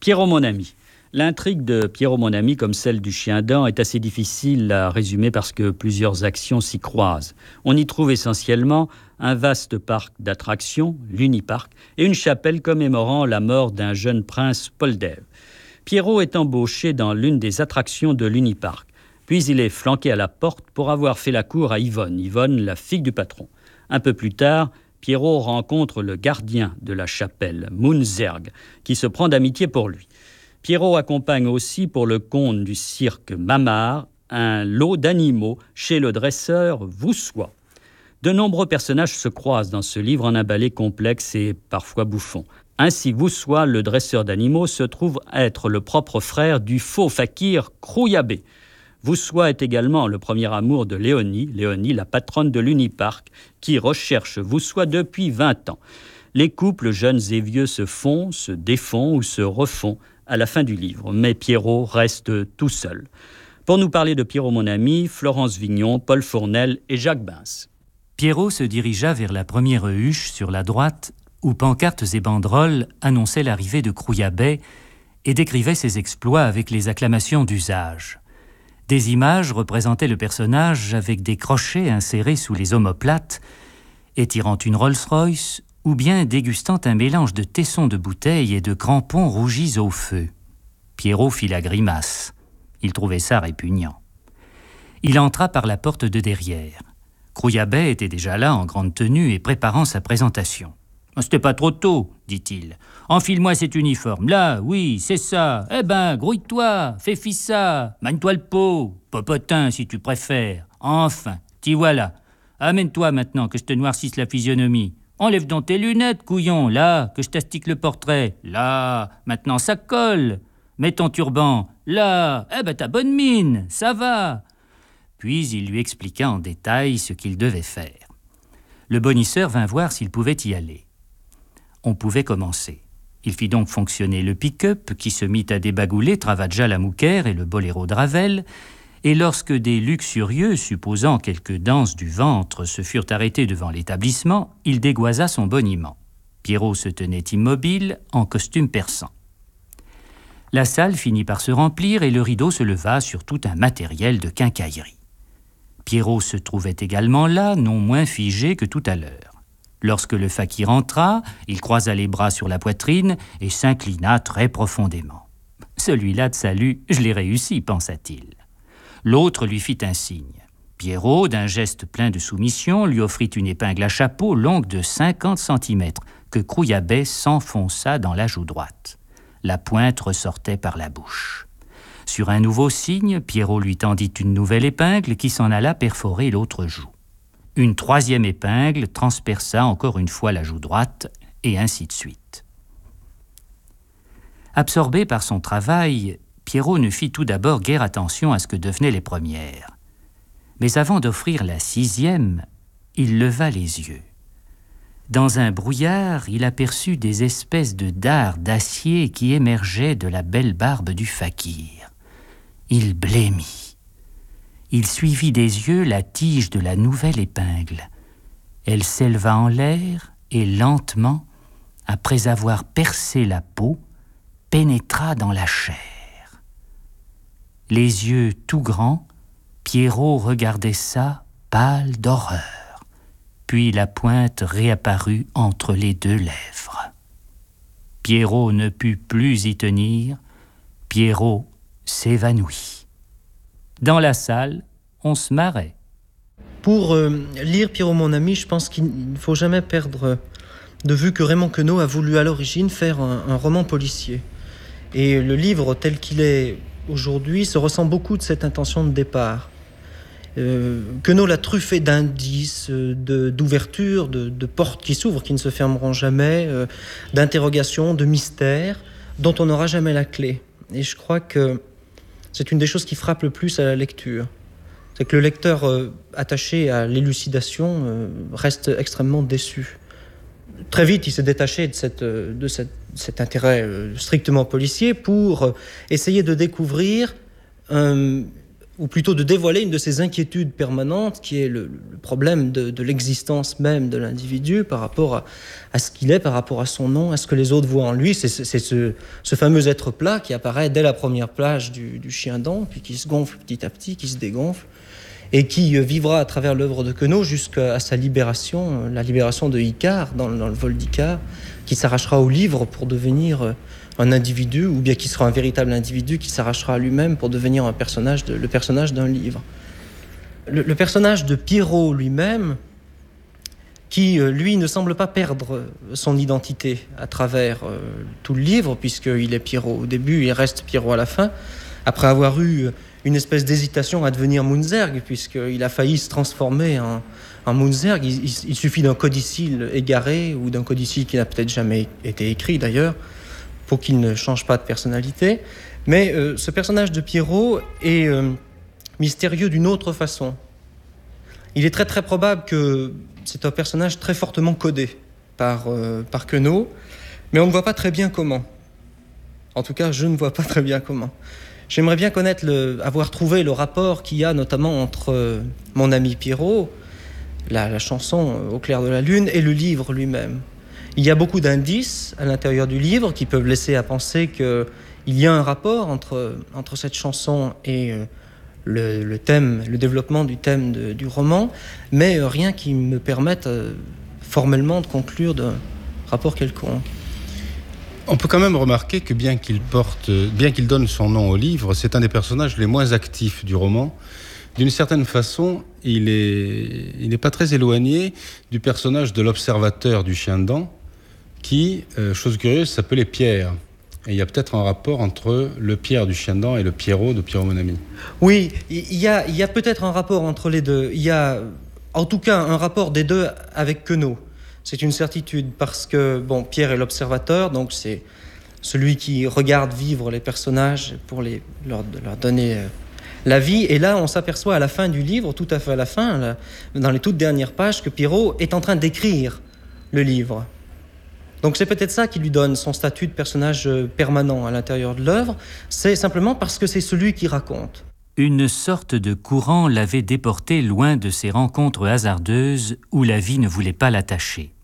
Pierrot mon ami. L'intrigue de Pierrot mon ami, comme celle du Chien-dent, est assez difficile à résumer parce que plusieurs actions s'y croisent. On y trouve essentiellement un vaste parc d'attractions, l'Uniparc, et une chapelle commémorant la mort d'un jeune prince Poldev. Pierrot est embauché dans l'une des attractions de l'Uniparc. Puis il est flanqué à la porte pour avoir fait la cour à Yvonne, la fille du patron. Un peu plus tard, Pierrot rencontre le gardien de la chapelle, Munzerg, qui se prend d'amitié pour lui. Pierrot accompagne aussi pour le compte du cirque Mamar un lot d'animaux chez le dresseur Voussois. De nombreux personnages se croisent dans ce livre en un ballet complexe et parfois bouffon. Ainsi, Voussois, le dresseur d'animaux, se trouve être le propre frère du faux fakir Krouiabé. Voussois est également le premier amour de Léonie, la patronne de l'Uniparc, qui recherche Voussois depuis 20 ans. Les couples jeunes et vieux se font, se défont ou se refont à la fin du livre, mais Pierrot reste tout seul. Pour nous parler de Pierrot mon ami, Florence Vignon, Paul Fournel et Jacques Bins. Pierrot se dirigea vers la première huche sur la droite, où pancartes et banderoles annonçaient l'arrivée de Krouiabé et décrivaient ses exploits avec les acclamations d'usage. Des images représentaient le personnage avec des crochets insérés sous les omoplates, étirant une Rolls-Royce ou bien dégustant un mélange de tessons de bouteilles et de crampons rougis au feu. Pierrot fit la grimace. Il trouvait ça répugnant. Il entra par la porte de derrière. Krouiabé était déjà là en grande tenue et préparant sa présentation. « C'était pas trop tôt, dit-il. Enfile-moi cet uniforme. Là, oui, c'est ça. Eh ben, grouille-toi, fais fi ça, magne-toi le pot, popotin si tu préfères. Enfin, t'y voilà. Amène-toi maintenant que je te noircisse la physionomie. Enlève donc tes lunettes, couillon, là, que je t'astique le portrait. Là, maintenant ça colle. Mets ton turban. Là, eh ben ta bonne mine, ça va. » Puis il lui expliqua en détail ce qu'il devait faire. Le bonisseur vint voir s'il pouvait y aller. On pouvait commencer. Il fit donc fonctionner le pick-up qui se mit à débagouler Travaggia la Mouquère et le boléro de Ravel, et lorsque des luxurieux, supposant quelques danses du ventre, se furent arrêtés devant l'établissement, il dégoisa son boniment. Pierrot se tenait immobile, en costume persan. La salle finit par se remplir et le rideau se leva sur tout un matériel de quincaillerie. Pierrot se trouvait également là, non moins figé que tout à l'heure. Lorsque le fakir entra, il croisa les bras sur la poitrine et s'inclina très profondément. « Celui-là de salut, je l'ai réussi, pensa-t-il. » L'autre lui fit un signe. Pierrot, d'un geste plein de soumission, lui offrit une épingle à chapeau longue de 50 centimètres que Krouiabé s'enfonça dans la joue droite. La pointe ressortait par la bouche. Sur un nouveau signe, Pierrot lui tendit une nouvelle épingle qui s'en alla perforer l'autre joue. Une troisième épingle transperça encore une fois la joue droite, et ainsi de suite. Absorbé par son travail, Pierrot ne fit tout d'abord guère attention à ce que devenaient les premières. Mais avant d'offrir la sixième, il leva les yeux. Dans un brouillard, il aperçut des espèces de dards d'acier qui émergeaient de la belle barbe du fakir. Il blêmit. Il suivit des yeux la tige de la nouvelle épingle. Elle s'éleva en l'air et lentement, après avoir percé la peau, pénétra dans la chair. Les yeux tout grands, Pierrot regardait ça, pâle d'horreur. Puis la pointe réapparut entre les deux lèvres. Pierrot ne put plus y tenir. Pierrot s'évanouit. Dans la salle, on se marrait. Pour lire Pierrot mon ami, je pense qu'il ne faut jamais perdre de vue que Raymond Queneau a voulu à l'origine faire un roman policier. Et le livre tel qu'il est aujourd'hui se ressent beaucoup de cette intention de départ. Queneau l'a truffé d'indices, d'ouvertures, de portes qui s'ouvrent, qui ne se fermeront jamais, d'interrogations, de mystères, dont on n'aura jamais la clé. Et je crois que c'est une des choses qui frappe le plus à la lecture. C'est que le lecteur attaché à l'élucidation reste extrêmement déçu. Très vite, il s'est détaché de cet intérêt strictement policier pour essayer de découvrir un ou plutôt de dévoiler une de ces inquiétudes permanentes qui est le problème de l'existence même de l'individu par rapport à ce qu'il est, par rapport à son nom, à ce que les autres voient en lui. C'est ce fameux être plat qui apparaît dès la première page du Chien-Dent, puis qui se gonfle petit à petit, qui se dégonfle, et qui vivra à travers l'œuvre de Queneau jusqu'à sa libération, la libération de Icare, dans le vol d'Icare, qui s'arrachera au livre pour devenir un individu, ou bien qui sera un véritable individu qui s'arrachera à lui-même pour devenir le personnage d'un livre. Le personnage de Pierrot lui-même, qui, lui, ne semble pas perdre son identité à travers tout le livre, puisqu'il est Pierrot au début, il reste Pierrot à la fin, après avoir eu une espèce d'hésitation à devenir Munzerg, puisqu'il a failli se transformer en Munzerg. Il suffit d'un codicille égaré, ou d'un codicille qui n'a peut-être jamais été écrit d'ailleurs, pour qu'il ne change pas de personnalité. Mais ce personnage de Pierrot est mystérieux d'une autre façon. Il est très très probable que c'est un personnage très fortement codé par Queneau, mais on ne voit pas très bien comment. En tout cas, je ne vois pas très bien comment. J'aimerais bien avoir trouvé le rapport qu'il y a notamment entre Mon ami Pierrot, la chanson Au clair de la lune, et le livre lui-même. Il y a beaucoup d'indices à l'intérieur du livre qui peuvent laisser à penser qu'il y a un rapport entre cette chanson et le développement du thème du roman, mais rien qui me permette formellement de conclure d'un rapport quelconque. On peut quand même remarquer que bien qu'il donne son nom au livre, c'est un des personnages les moins actifs du roman. D'une certaine façon, il n'est pas très éloigné du personnage de l'observateur du Chien-Dent, qui, chose curieuse, s'appelait Pierre. Et il y a peut-être un rapport entre le Pierre du Chien-Dent et le Pierrot de Pierrot mon ami. Oui, il y a peut-être un rapport entre les deux. Il y a en tout cas un rapport des deux avec Queneau. C'est une certitude parce que Pierre est l'observateur, donc c'est celui qui regarde vivre les personnages pour leur donner la vie. Et là, on s'aperçoit à la fin du livre, tout à fait à la fin, là, dans les toutes dernières pages, que Pierrot est en train d'écrire le livre. Donc c'est peut-être ça qui lui donne son statut de personnage permanent à l'intérieur de l'œuvre. C'est simplement parce que c'est celui qui raconte. Une sorte de courant l'avait déporté loin de ces rencontres hasardeuses où la vie ne voulait pas l'attacher.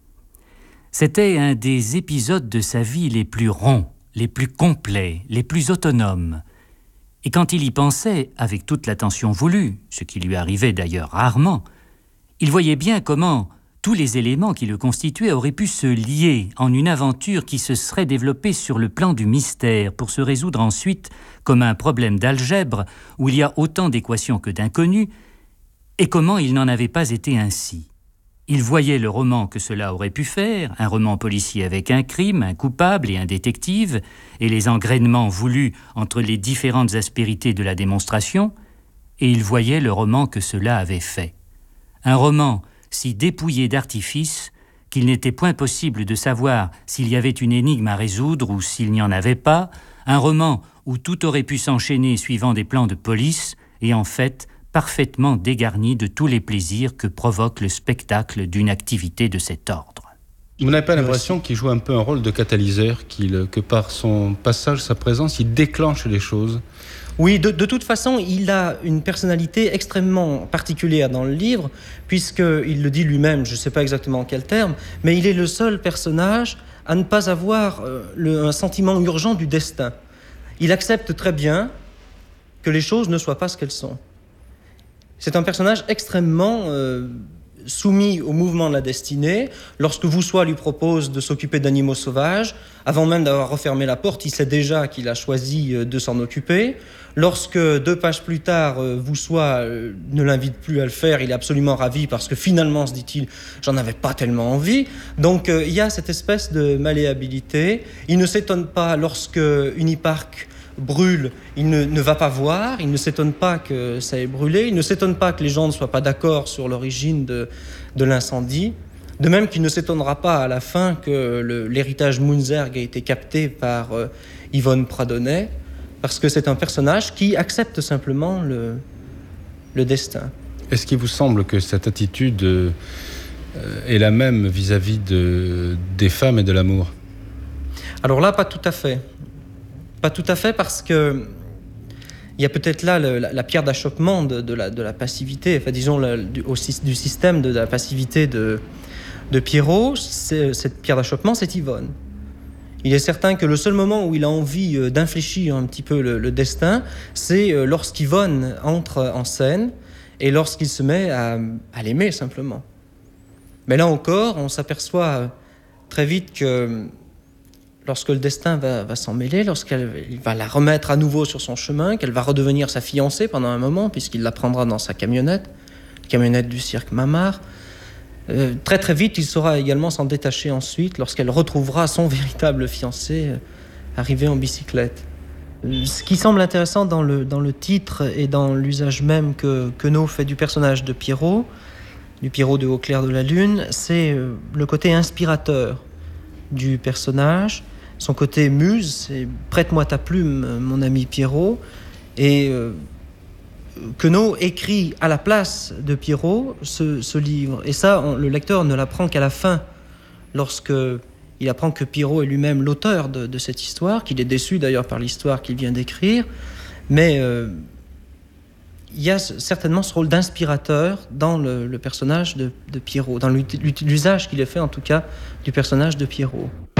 C'était un des épisodes de sa vie les plus ronds, les plus complets, les plus autonomes. Et quand il y pensait, avec toute l'attention voulue, ce qui lui arrivait d'ailleurs rarement, il voyait bien comment tous les éléments qui le constituaient auraient pu se lier en une aventure qui se serait développée sur le plan du mystère pour se résoudre ensuite comme un problème d'algèbre où il y a autant d'équations que d'inconnus, et comment il n'en avait pas été ainsi. Il voyait le roman que cela aurait pu faire, un roman policier avec un crime, un coupable et un détective, et les engrainements voulus entre les différentes aspérités de la démonstration, et il voyait le roman que cela avait fait. Un roman si dépouillé d'artifice qu'il n'était point possible de savoir s'il y avait une énigme à résoudre ou s'il n'y en avait pas, un roman où tout aurait pu s'enchaîner suivant des plans de police et en fait parfaitement dégarni de tous les plaisirs que provoque le spectacle d'une activité de cet ordre. Vous n'avez pas l'impression qu'il joue un peu un rôle de catalyseur, que par son passage, sa présence, il déclenche les choses? Oui, de toute façon, il a une personnalité extrêmement particulière dans le livre, puisqu'il le dit lui-même, je ne sais pas exactement en quel terme, mais il est le seul personnage à ne pas avoir un sentiment urgent du destin. Il accepte très bien que les choses ne soient pas ce qu'elles sont. C'est un personnage extrêmement soumis au mouvement de la destinée. Lorsque Voussois lui propose de s'occuper d'animaux sauvages, avant même d'avoir refermé la porte, il sait déjà qu'il a choisi de s'en occuper. Lorsque 2 pages plus tard, Voussois ne l'invite plus à le faire, il est absolument ravi parce que finalement, se dit-il, j'en avais pas tellement envie. Donc il y a cette espèce de malléabilité. Il ne s'étonne pas lorsque Unipark brûle, il ne va pas voir, il ne s'étonne pas que ça ait brûlé, il ne s'étonne pas que les gens ne soient pas d'accord sur l'origine de l'incendie, de même qu'il ne s'étonnera pas à la fin que l'héritage Munzerg ait été capté par Yvonne Pradonnet, parce que c'est un personnage qui accepte simplement le destin. Est-ce qu'il vous semble que cette attitude est la même vis-à-vis des femmes et de l'amour? Alors là, pas tout à fait. Pas tout à fait parce que Il y a peut-être là la pierre d'achoppement de la passivité, enfin disons du système de la passivité de Pierrot. Cette pierre d'achoppement, c'est Yvonne. Il est certain que le seul moment où il a envie d'infléchir un petit peu le destin, c'est lorsqu'Yvonne entre en scène et lorsqu'il se met à l'aimer simplement. Mais là encore, on s'aperçoit très vite que lorsque le destin va s'en mêler, lorsqu'il va la remettre à nouveau sur son chemin, qu'elle va redevenir sa fiancée pendant un moment, puisqu'il la prendra dans sa camionnette du cirque Mamart, très très vite, il saura également s'en détacher ensuite lorsqu'elle retrouvera son véritable fiancé arrivé en bicyclette. Ce qui semble intéressant dans le titre et dans l'usage même que Queneau fait du personnage de Pierrot, du Pierrot de Au clair de la lune, c'est le côté inspirateur du personnage, son côté muse, c'est « prête-moi ta plume, mon ami Pierrot », et Queneau écrit à la place de Pierrot ce livre. Et ça, le lecteur ne l'apprend qu'à la fin, lorsqu'il apprend que Pierrot est lui-même l'auteur de cette histoire, qu'il est déçu d'ailleurs par l'histoire qu'il vient d'écrire. Mais il y a certainement ce rôle d'inspirateur dans le personnage de Pierrot, dans l'usage qu'il a fait en tout cas du personnage de Pierrot.